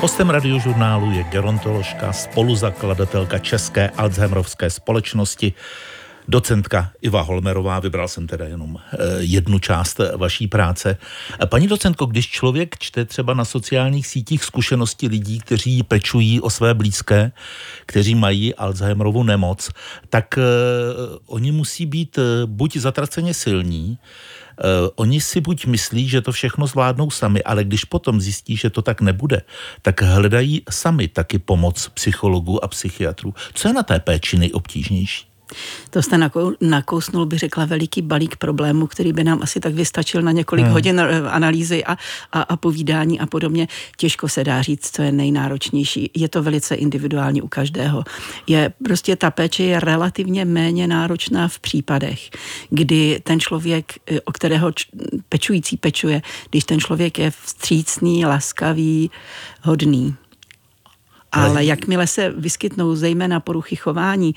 Hostem Radiožurnálu je gerontoložka, spoluzakladatelka České Alzheimerovské společnosti, docentka Iva Holmerová. Vybral jsem teda jenom jednu část vaší práce. Paní docentko, když člověk čte třeba na sociálních sítích zkušenosti lidí, kteří pečují o své blízké, kteří mají Alzheimerovu nemoc, tak oni musí být buď zatraceně silní, oni si buď myslí, že to všechno zvládnou sami, ale když potom zjistí, že to tak nebude, tak hledají sami taky pomoc psychologů a psychiatrů. Co je na té péči nejobtížnější? To jste nakousnul, bych řekla, veliký balík problémů, který by nám asi tak vystačil na několik hodin analýzy a povídání a podobně. Těžko se dá říct, co je nejnáročnější. Je to velice individuální u každého. Prostě ta péče je relativně méně náročná v případech, kdy ten člověk, o kterého pečující pečuje, když ten člověk je vstřícný, laskavý, hodný. Ale jakmile se vyskytnou zejména poruchy chování,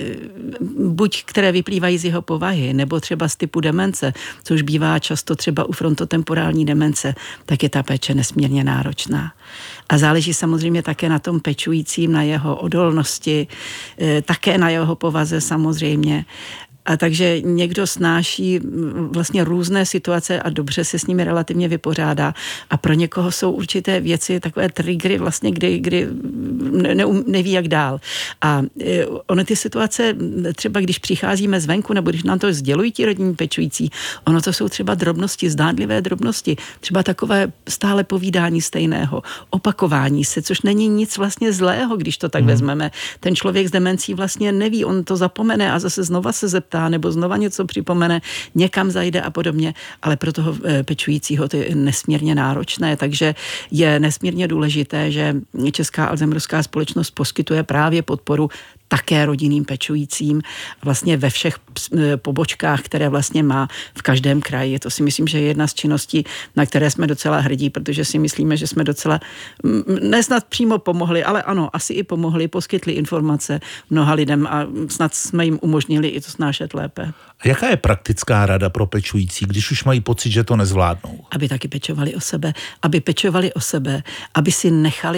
buď které vyplývají z jeho povahy, nebo třeba z typu demence, což bývá často třeba u frontotemporální demence, tak je ta péče nesmírně náročná. A záleží samozřejmě také na tom pečujícím, na jeho odolnosti, také na jeho povaze samozřejmě. A takže někdo snáší vlastně různé situace a dobře se s nimi relativně vypořádá. A pro někoho jsou určité věci, takové triggery vlastně, kdy neví jak dál. A ono ty situace, třeba když přicházíme zvenku, nebo když nám to sdělují ti rodinní pečující, ono to jsou třeba drobnosti, zdánlivé drobnosti, třeba takové stále povídání stejného, opakování se, což není nic vlastně zlého, když to tak vezmeme. Ten člověk s demencí vlastně neví, on to zapomene a zase znova se zeptá, nebo znova něco připomene, někam zajde a podobně, ale pro toho pečujícího to je nesmírně náročné, takže je nesmírně důležité, že Česká Alzheimerovská společnost poskytuje právě podporu také rodinným pečujícím vlastně ve všech pobočkách, které vlastně má v každém kraji. To si myslím, že je jedna z činností, na které jsme docela hrdí, protože si myslíme, že jsme docela nesnad přímo pomohli, ale ano, asi i pomohli, poskytli informace mnoha lidem a snad jsme jim umožnili i to snášet lépe. A jaká je praktická rada pro pečující, když už mají pocit, že to nezvládnou? Aby taky pečovali o sebe, aby si nechali